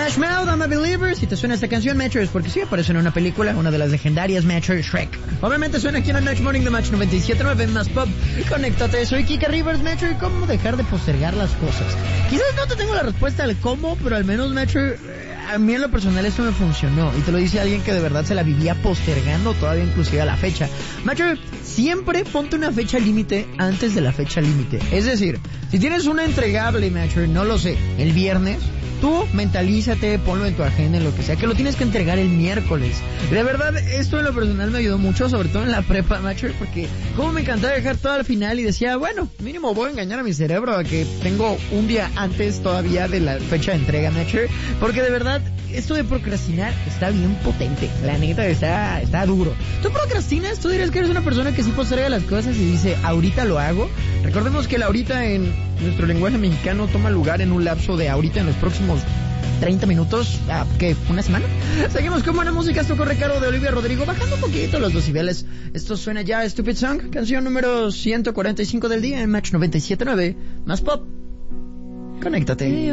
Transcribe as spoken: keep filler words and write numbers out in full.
Smash Mouth, I'm a Believer. Si te suena esta canción, Metro, es porque sí aparece en una película, una de las legendarias Metro, Shrek. Obviamente suena aquí en el Match Morning de Match noventa y siete punto nueve más Pop. Conéctate, soy Kika Rivers, Metro. ¿Y cómo dejar de postergar las cosas? Quizás no te tengo la respuesta al cómo, pero al menos, Metro, a mí en lo personal esto me funcionó. Y te lo dice alguien que de verdad se la vivía postergando todavía inclusive a la fecha. Metro, siempre ponte una fecha límite antes de la fecha límite. Es decir, si tienes una entregable, Metro, no lo sé, el viernes, tú mentalízate, ponlo en tu agenda, en lo que sea, que lo tienes que entregar el miércoles. De verdad, esto en lo personal me ayudó mucho, sobre todo en la prepa, macho, porque como me encantaba dejar todo al final y decía, bueno, mínimo voy a engañar a mi cerebro a que tengo un día antes todavía de la fecha de entrega, macho, porque de verdad, esto de procrastinar está bien potente, la neta, está, está duro. ¿Tú procrastinas? ¿Tú dirías que eres una persona que sí posterga las cosas y dice, ahorita lo hago? Recordemos que el ahorita en nuestro lenguaje mexicano toma lugar en un lapso de ahorita en los próximos treinta minutos, ¿a qué? ¿Una semana? Seguimos con buena música. Esto corre cargo de Olivia Rodrigo, bajando un poquito los decibeles. Esto suena ya Stupid Song, canción número ciento cuarenta y cinco del día en Match noventa y siete punto nueve más Pop. Conéctate.